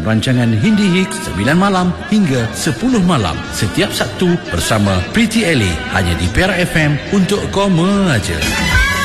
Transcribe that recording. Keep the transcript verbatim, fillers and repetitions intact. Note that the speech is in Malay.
rancangan Hindi Hits sembilan malam hingga sepuluh malam setiap Sabtu bersama Pretty Ellie hanya di Perak F M untuk koma aja.